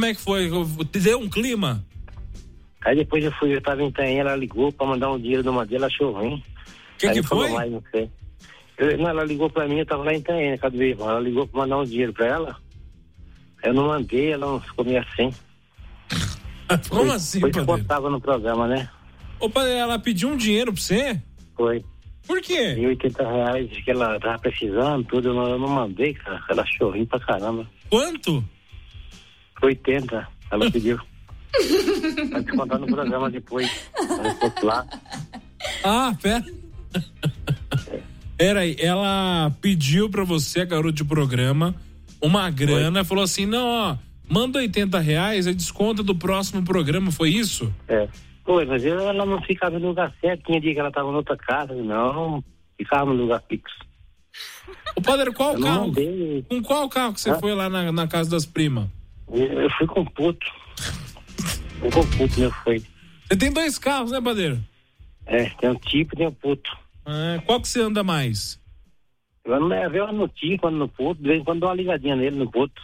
Como é que foi? Deu um clima? Aí depois eu tava em Itanhaém, ela ligou pra mandar um dinheiro numa dela, achou ruim. O que foi? Mais, não sei. Ela ligou pra mim, eu tava lá em Itanhaém, na casa do meu irmão. Ela ligou pra mandar um dinheiro pra ela. Eu não mandei, ela não ficou meio assim. Como assim, Padeiro? Foi que contava no programa, né? Ô, Padeiro, ela pediu um dinheiro pra você? Foi. Por quê? R$80 que ela tava precisando, tudo, eu não mandei, cara. Ela achou ruim pra caramba. Quanto? 80, ela pediu. Vai te contar no programa depois. Lá. Ah, pera. Peraí, ela pediu pra você, a garota de programa, uma grana, falou assim, não, ó, manda R$80, é desconto do próximo programa, foi isso? É. Foi, mas ela não ficava no lugar certo, tinha dia que ela tava em outra casa, não, ficava no lugar fixo. Ô, Padeiro, qual carro? Mandei. Com qual carro que você foi lá na casa das primas? Eu fui com puto. Meu foi. Você tem 2 carros, né, Padeiro? É, tem um tipo e tem um puto. Qual que você anda mais? Eu ando no tipo, ando no puto, de vez em quando dou uma ligadinha nele no puto.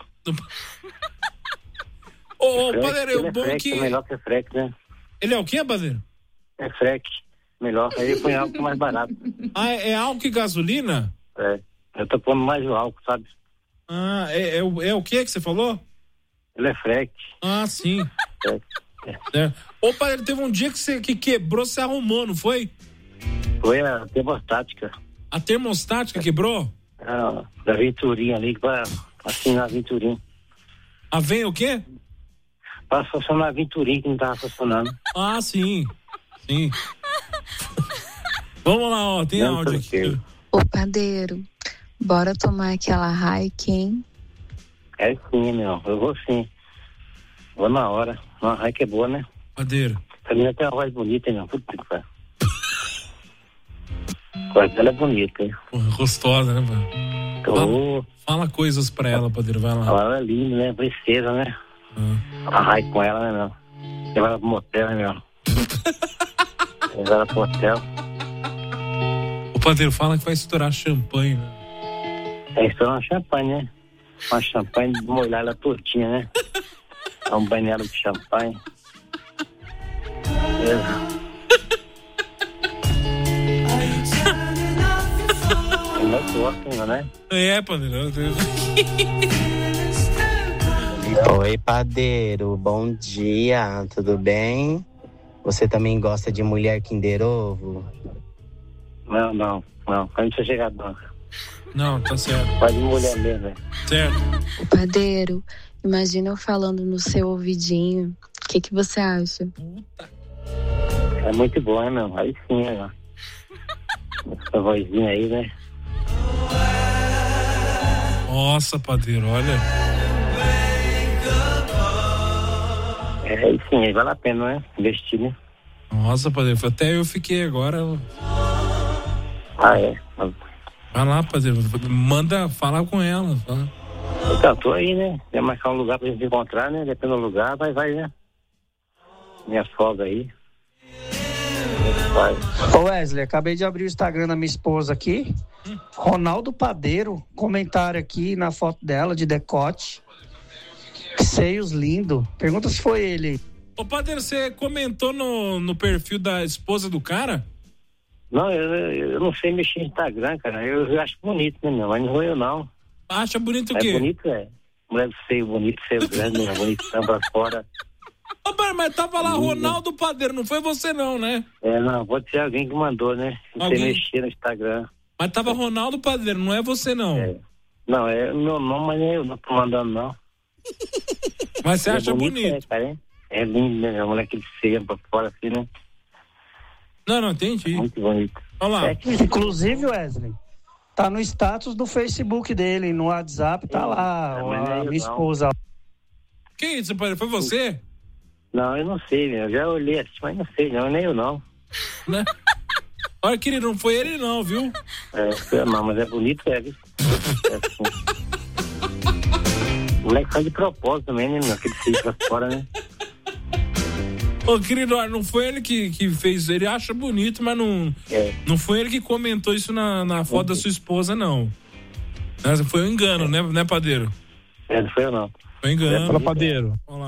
Ô, Padeiro, é bom freque, que... É melhor que é freque, né? Ele é o quê, Padeiro? É freque, melhor. Aí ele põe álcool mais barato. Ah, é álcool e gasolina? É, eu tô pondo mais o álcool, sabe? Ah, é o que você falou? Ele é freque. Ah, sim. É. Ô, Padeiro, teve um dia que quebrou, você arrumou, não foi? Foi a termostática. A termostática quebrou? Da Venturinha ali, pra assinar a Venturinha. A vem o quê? Pra funcionar a Venturinha que não tava funcionando. Ah, sim. Sim. Vamos lá, ó, tem áudio aqui. Ô, Padeiro, bora tomar aquela Heineken, hein? É sim, meu, eu vou sim. Vou na hora. Uma Heineken é boa, né? Padeiro. Pra mim tem uma voz bonita, hein, meu? Puta que pariu. A voz dela é bonita, hein? Gostosa, né, mano? Fala coisas pra ela, Padeiro, vai lá. Ela é linda, né? Princesa, né? A Heineken com ela, né, meu? Levar ela pro motel, né, meu? Levar ela pro motel. O Padeiro fala que vai estourar champanhe, né? É, estourar uma champanhe, né? Uma champanhe, molhar ela todinha, né? Dá um banho nela de champanhe. Beleza. Não gosta, né? É, Padeiro. Oi, Padeiro, bom dia, tudo bem? Você também gosta de mulher Kinder Ovo? Não. A gente vai chegar não. Não, tá certo. Pode mulher mesmo, né? Certo. Padeiro, imagina eu falando no seu ouvidinho. O que você acha? Puta. É muito bom, né, meu? Aí sim, né? Essa vozinha aí, né? Nossa, Padeiro, olha. É, aí sim, aí vale a pena, né? Investir, né? Nossa, Padeiro, até eu fiquei agora. Ah, é? Vai lá, Padeiro, manda falar com ela. Fala. Então, tô aí, né? Vai marcar um lugar pra gente encontrar, né? Depende do lugar, vai, né? Minha folga aí. Vai. Ô Wesley, acabei de abrir o Instagram da minha esposa aqui. Ronaldo Padeiro, comentário aqui na foto dela de decote. Seios lindo. Pergunta se foi ele. Ô, Padeiro, você comentou no perfil da esposa do cara? Não, eu não sei mexer no Instagram, cara. Eu acho bonito, né, meu? Mas não vou eu, não. Acha bonito o quê? É bonito, é. Mulher do seio bonito, seio grande, né? Bonitão pra fora. Ô, mas tava lá Ronaldo Padeiro, não foi você não, né? É, não, pode ser alguém que mandou, né? Não sei mexer no Instagram. Mas tava Ronaldo Padeiro, não é você não. É. Não, é o meu nome, mas eu não tô mandando, não. Mas você acha bonito? É, cara, é lindo, né? A mulher que seia pra fora assim, né? Não, entendi. Muito bonito. Olha lá. Inclusive, Wesley, tá no status do Facebook dele, no WhatsApp, tá lá, a minha esposa. Que isso, Padeiro? Foi você? Não, eu não sei, meu. Eu já olhei assim, mas não sei, não, nem eu não. Né? Olha, querido, não foi ele não, viu? Não, mas é bonito, viu? É assim. O moleque faz de propósito também, né, meu? Aquele filho pra fora, né? Ô, querido, não foi ele que fez, ele acha bonito, mas não foi ele que comentou isso na foto da sua esposa, não. Foi um engano, né, Padeiro? Não foi eu não. Foi um engano. Padeiro. Olha lá.